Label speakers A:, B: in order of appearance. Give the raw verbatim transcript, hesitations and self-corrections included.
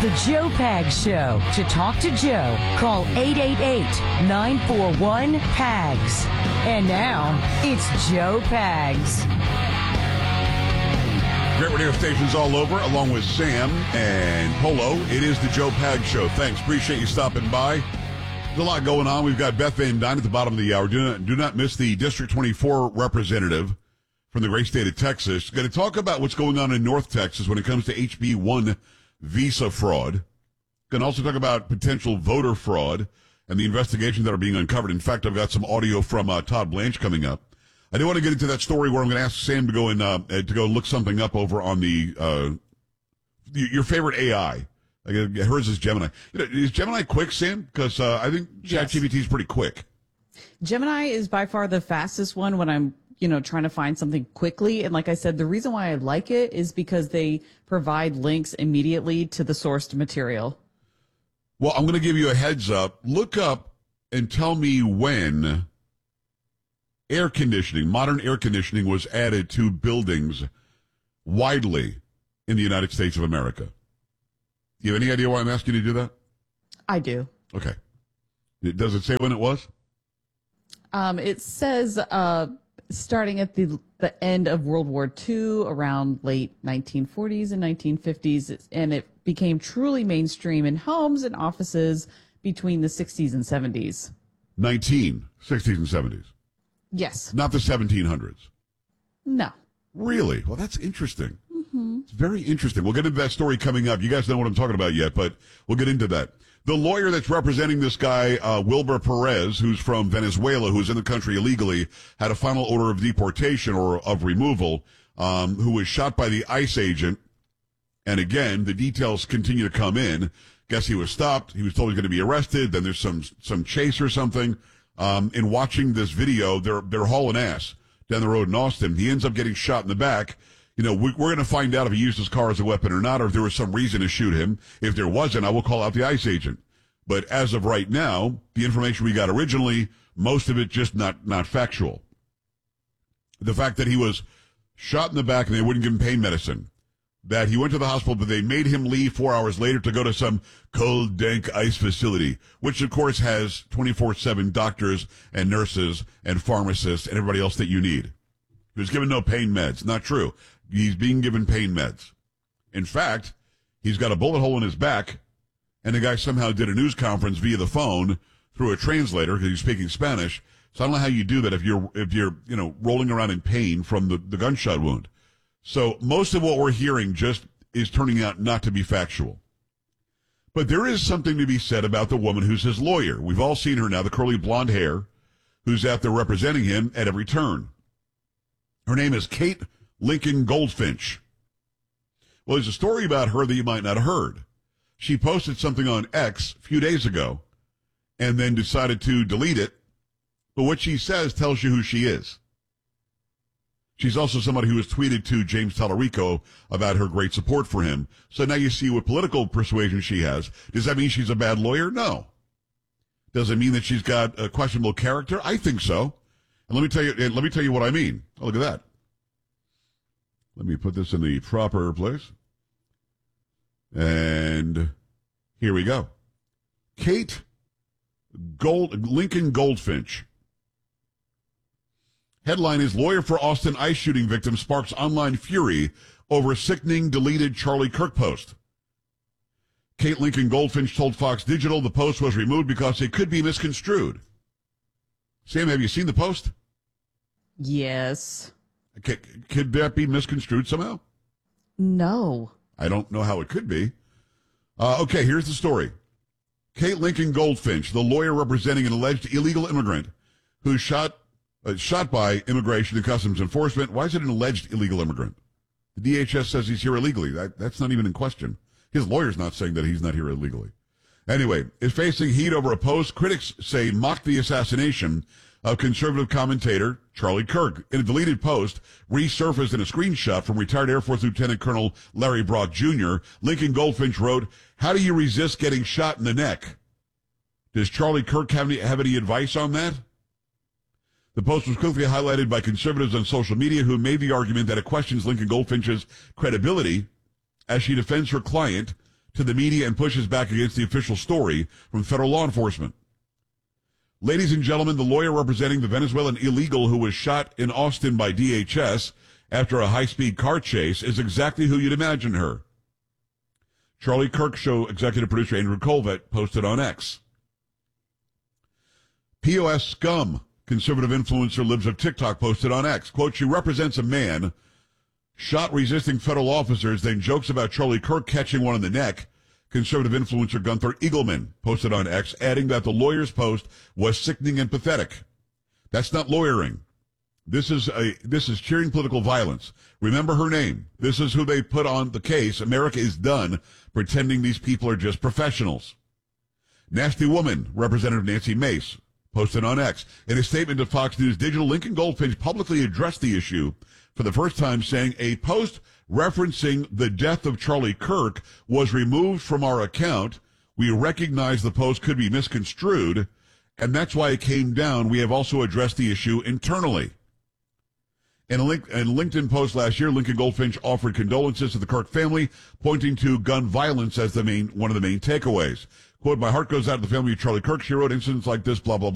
A: The Joe Pags Show. To talk to Joe, call eight eight eight, nine four one, P A G S. And now, it's Joe Pags.
B: Great radio stations all over, along with Sam and Polo. It is the Joe Pags Show. Thanks. Appreciate you stopping by. There's a lot going on. We've got Beth Van Dyne at the bottom of the hour. Do not, do not miss the District twenty-four representative from the great state of Texas. Going to talk about what's going on in North Texas when it comes to H B one visa fraud. Going to also talk about potential voter fraud and the investigations that are being uncovered. In fact, I've got some audio from uh, Todd Blanche coming up. I do want to get into that story where I'm going to ask Sam to go and uh, to go look something up over on the uh, your favorite A I. Like, hers is Gemini. You know, is Gemini quick, Sam? Because uh, I think ChatGPT is pretty quick.
C: Gemini is by far the fastest one when I'm, you know, trying to find something quickly. And like I said, the reason why I like it is because they provide links immediately to the sourced material.
B: Well, I'm going to give you a heads up. Look up and tell me when air conditioning, modern air conditioning, was added to buildings widely in the United States of America. Do you have any idea why I'm asking you to do that?
C: I do.
B: Okay. Does it say when it was?
C: Um, it says uh, starting at the the end of World War Two, around late nineteen forties and nineteen fifties, and it became truly mainstream in homes and offices between the sixties and seventies.
B: nineteen sixties and seventies.
C: Yes.
B: Not the seventeen hundreds.
C: No.
B: Really? Well, that's interesting. Mm-hmm. It's very interesting. We'll get into that story coming up. You guys know what I'm talking about yet, but we'll get into that. The lawyer that's representing this guy, uh, Wilber Perez, who's from Venezuela, who's in the country illegally, had a final order of deportation or of removal, um, who was shot by the ICE agent. And again, the details continue to come in. Guess he was stopped. He was told he was going to be arrested. Then there's some, some chase or something. Um, in watching this video, they're, they're hauling ass down the road in Austin. He ends up getting shot in the back. You know, we, we're going to find out if he used his car as a weapon or not, or if there was some reason to shoot him. If there wasn't, I will call out the ICE agent. But as of right now, the information we got originally, most of it just not, not factual. The fact that he was shot in the back and they wouldn't give him pain medicine. That he went to the hospital, but they made him leave four hours later to go to some cold, dank ICE facility, which of course has twenty-four seven doctors and nurses and pharmacists and everybody else that you need. He was given no pain meds. Not true. He's being given pain meds. In fact, he's got a bullet hole in his back, and the guy somehow did a news conference via the phone through a translator because he's speaking Spanish. So I don't know how you do that if you're, if you're, you know, rolling around in pain from the, the gunshot wound. So most of what we're hearing just is turning out not to be factual. But there is something to be said about the woman who's his lawyer. We've all seen her now, the curly blonde hair, who's out there representing him at every turn. Her name is Kate Lincoln Goldfinch. Well, there's a story about her that you might not have heard. She posted something on X a few days ago and then decided to delete it. But what she says tells you who she is. She's also somebody who has tweeted to James Tallarico about her great support for him. So now you see what political persuasion she has. Does that mean she's a bad lawyer? No. Does it mean that she's got a questionable character? I think so. And let me tell you, and let me tell you what I mean. Oh, look at that. Let me put this in the proper place. And here we go. Kate Gold, Lincoln Goldfinch. Headline is Lawyer for Austin ICE shooting victim sparks online fury over sickening deleted Charlie Kirk post. Kate Lincoln Goldfinch told Fox Digital the post was removed because it could be misconstrued. Sam, have you seen the post?
C: Yes.
B: C- could that be misconstrued somehow?
C: No.
B: I don't know how it could be. Uh, okay, here's the story. Kate Lincoln Goldfinch, the lawyer representing an alleged illegal immigrant who shot uh, shot by Immigration and Customs Enforcement. Why is it an alleged illegal immigrant? The D H S says he's here illegally. That, that's not even in question. His lawyer's not saying that he's not here illegally. Anyway, is facing heat over a post critics say mocked the assassination of conservative commentator Charlie Kirk. In a deleted post, resurfaced in a screenshot from retired Air Force Lieutenant Colonel Larry Brock Junior, Lincoln Goldfinch wrote, "How do you resist getting shot in the neck?" Does Charlie Kirk have any, have any advice on that? The post was quickly highlighted by conservatives on social media who made the argument that it questions Lincoln Goldfinch's credibility as she defends her client to the media and pushes back against the official story from federal law enforcement. Ladies and gentlemen, the lawyer representing the Venezuelan illegal who was shot in Austin by D H S after a high-speed car chase is exactly who you'd imagine her. Charlie Kirk Show executive producer Andrew Colvett posted on X. P O S scum, conservative influencer lives of TikTok posted on X. Quote, she represents a man shot resisting federal officers, then jokes about Charlie Kirk catching one in the neck. Conservative influencer Gunther Eagleman posted on X, adding that the lawyer's post was sickening and pathetic. That's not lawyering. This is a this is cheering political violence. Remember her name. This is who they put on the case. America is done pretending these people are just professionals. Nasty Woman, Representative Nancy Mace, posted on X. In a statement to Fox News Digital, Lincoln Goldfinch publicly addressed the issue for the first time, saying a post referencing the death of Charlie Kirk was removed from our account. We recognize the post could be misconstrued, and that's why it came down. We have also addressed the issue internally. In a, link, in a LinkedIn post last year, Lincoln Goldfinch offered condolences to the Kirk family, pointing to gun violence as the main one of the main takeaways. Quote, my heart goes out to the family of Charlie Kirk. She wrote, incidents like this, blah, blah, blah.